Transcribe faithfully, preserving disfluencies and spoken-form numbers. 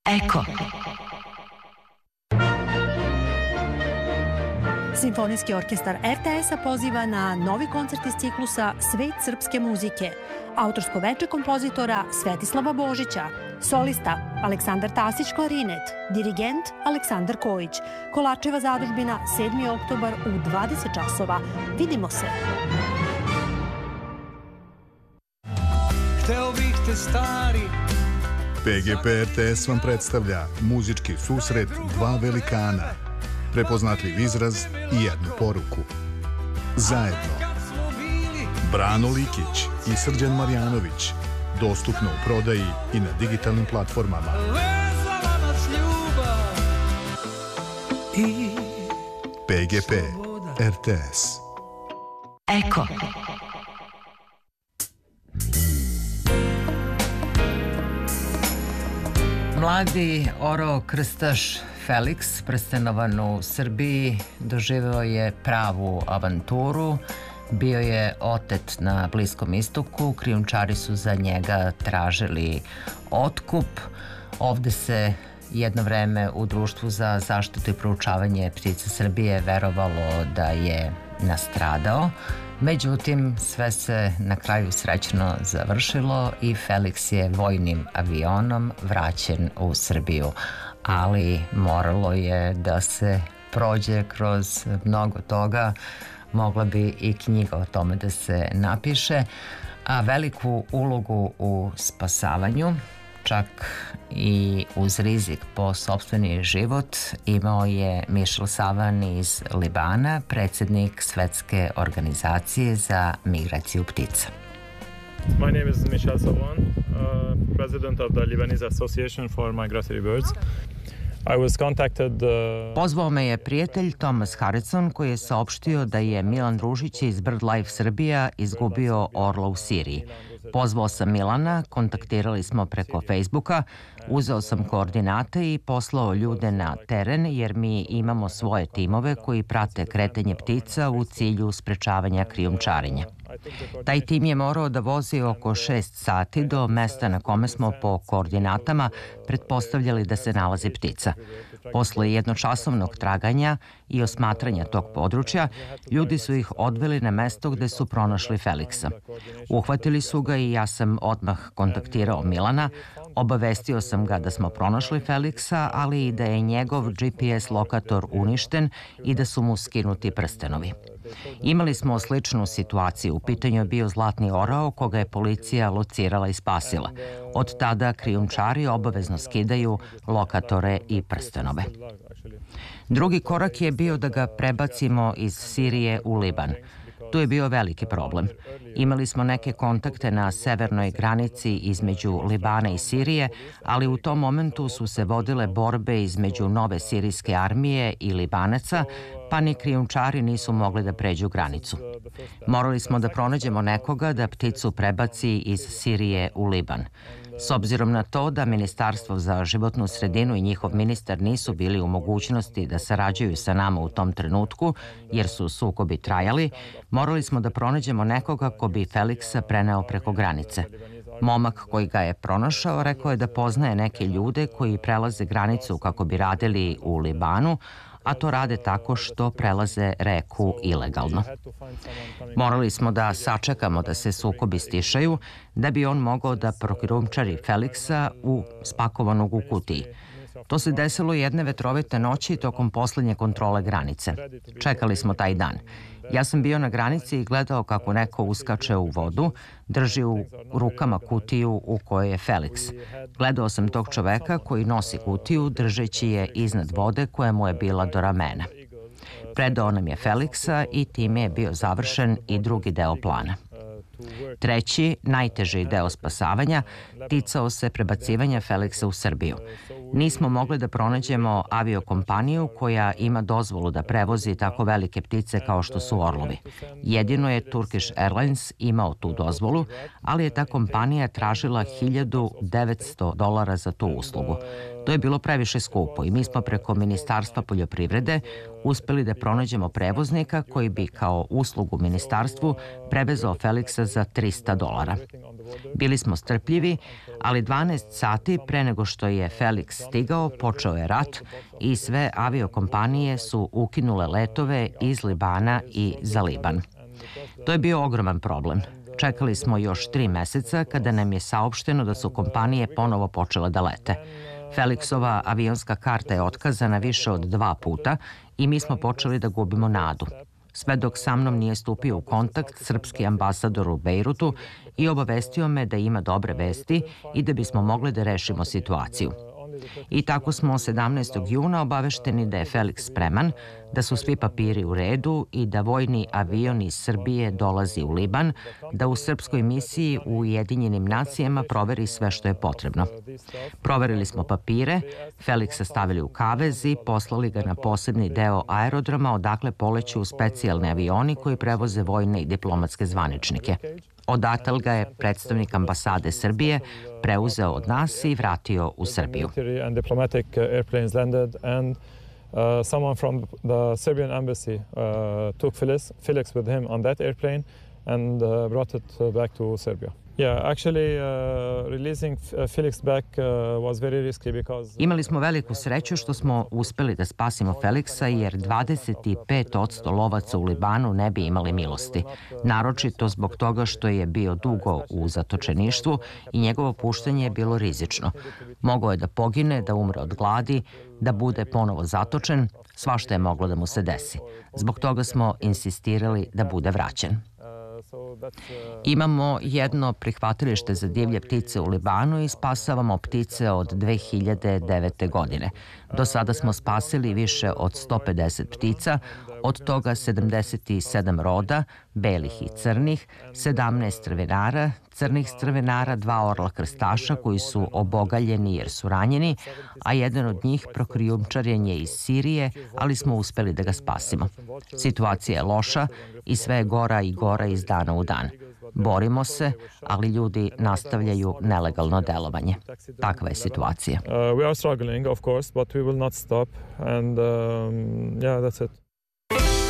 Eko. Simfonijski orkestar er te es-a poziva na novi koncert iz ciklusa Svet srpske muzike. Autorsko veče kompozitora Svetislava Božića. Solista Aleksandar Tasić klarinet. Dirigent Aleksandar Kojić. Kolačeva zadužbina sedmi oktobar u dvadeset časova. Vidimo se. Hteo bih te stari. P G P R T S vam predstavlja muzički susret dva velikana, prepoznatljiv izraz i jednu poruku. Zajedno. Brano Likić i Srđan Marjanović. Dostupno u prodaji i na digitalnim platformama. P G P R T S. Eko. Mladi orao krstaš Felix, prstenovan u Srbiji, doživeo je pravu avanturu. Bio je otet na Bliskom istoku, krijumčari su za njega tražili otkup. Ovde se jedno vreme u Društvu za zaštitu i proučavanje ptica Srbije verovalo da je nastradao. Međutim, sve se na kraju srećno završilo i Felix je vojnim avionom vraćen u Srbiju. Ali moralo je da se prođe kroz mnogo toga. Mogla bi i knjiga o tome da se napiše, a veliku ulogu u spasavanju, čak i uz rizik po sopstveni život, imao je Michel Savan iz Libana, predsjednik Svetske organizacije za migraciju ptica. My name is Michel Savan, uh, president of the Lebanese Association for Migratory Birds. I was contacted, uh... Pozvao me je prijatelj Thomas Harrison koji je saopštio da je Milan Ružić iz BirdLife Srbija izgubio orla u Siriji. Pozvao sam Milana, kontaktirali smo preko Facebooka, uzeo sam koordinate i poslao ljude na teren jer mi imamo svoje timove koji prate kretanje ptica u cilju sprečavanja krijumčarenja. Taj tim je morao da vozi oko šest sati do mesta na kome smo po koordinatama pretpostavljali da se nalazi ptica. Posle jednočasovnog traganja i osmatranja tog područja, ljudi su ih odveli na mesto gde su pronašli Felixa. Uhvatili su ga i ja sam odmah kontaktirao Milana, obavestio sam ga da smo pronašli Felixa, ali i da je njegov G P S lokator uništen i da su mu skinuti prstenovi. Imali smo sličnu situaciju. U pitanju je bio zlatni orao koga je policija locirala i spasila. Od tada krijumčari obavezno skidaju lokatore i prstenove. Drugi korak je bio da ga prebacimo iz Sirije u Liban. Tu je bio veliki problem. Imali smo neke kontakte na severnoj granici između Libana i Sirije, ali u tom momentu su se vodile borbe između nove sirijske armije i Libanaca, pa ni krijumčari nisu mogli da pređu granicu. Morali smo da pronađemo nekoga da pticu prebaci iz Sirije u Liban. S obzirom na to da Ministarstvo za životnu sredinu i njihov ministar nisu bili u mogućnosti da sarađuju sa nama u tom trenutku, jer su sukobi trajali, morali smo da pronađemo nekoga ko bi Felixa preneo preko granice. Momak koji ga je pronašao rekao je da poznaje neke ljude koji prelaze granicu kako bi radili u Libanu, a to rade tako što prelaze reku ilegalno. Morali smo da sačekamo da se sukobi stišaju, da bi on mogao da prokrijumčari Felixa u spakovanog u kutiji. To se desilo jedne vetrovite noći tokom poslednje kontrole granice. Čekali smo taj dan. Ja sam bio na granici i gledao kako neko uskače u vodu, drži u rukama kutiju u kojoj je Felix. Gledao sam tog čoveka koji nosi kutiju držeći je iznad vode koja mu je bila do ramena. Predao nam je Felixa i time je bio završen i drugi deo plana. Treći, najteži deo spasavanja, ticao se prebacivanja Felixa u Srbiju. Nismo mogli da pronađemo aviokompaniju koja ima dozvolu da prevozi tako velike ptice kao što su orlovi. Jedino je Turkish Airlines imao tu dozvolu, ali je ta kompanija tražila hiljadu devetsto dolara za tu uslugu. To je bilo previše skupo i mi smo preko Ministarstva poljoprivrede uspeli da pronađemo prevoznika koji bi kao uslugu ministarstvu prevezao Felixa za trista dolara. Bili smo strpljivi, ali dvanaest sati pre nego što je Felix stigao, počeo je rat i sve aviokompanije su ukinule letove iz Libana i za Liban. To je bio ogroman problem. Čekali smo još tri meseca kada nam je saopšteno da su kompanije ponovo počele da lete. Felixova avionska karta je otkazana više od dva puta i mi smo počeli da gubimo nadu. Sve dok sa mnom nije stupio u kontakt srpski ambasador u Bejrutu i obavestio me da ima dobre vesti i da bismo mogli da rešimo situaciju. I tako smo sedamnaestog juna obavešteni da je Felix spreman, da su svi papiri u redu i da vojni avion iz Srbije dolazi u Liban, da u srpskoj misiji u Ujedinjenim nacijama proveri sve što je potrebno. Proverili smo papire, Felixa stavili u kavez i poslali ga na posebni deo aerodroma odakle poleću specijalni avioni koji prevoze vojne i diplomatske zvaničnike. Odatle ga je predstavnik ambasade Srbije preuzeo od nas i vratio u Srbiju. Uh, someone from the Serbian embassy uh, took Felix, Felix with him on that airplane and uh, brought it back to Serbia. Yeah, actually uh, releasing Felix back uh, was very risky because... Imali smo veliku sreću što smo uspeli da spasimo Felixa jer dvadeset pet posto lovaca u Libanu ne bi imali milosti. Naročito zbog toga što je bio dugo u zatočeništvu i njegovo puštanje je bilo rizično. Mogao je da pogine, da umre od gladi, da bude ponovo zatočen, svašta je moglo da mu se desi. Zbog toga smo insistirali da bude vraćen. Imamo jedno prihvatilište za divlje ptice u Libanu i spasavamo ptice od dve hiljade devete. godine. Do sada smo spasili više od sto pedeset ptica, od toga sedamdeset sedam roda, belih i crnih, sedamnaest strvinara, crnih strvinara, dva orla krstaša koji su obogaljeni jer su ranjeni, a jedan od njih prokrijumčarjen je iz Sirije, ali smo uspeli da ga spasimo. Situacija je loša i sve je gora i gora iz dana u dan. Borimo se, ali ljudi nastavljaju nelegalno delovanje. Takva je situacija. Uh, we are struggling, of course, but we will not stop and um, yeah, that's it.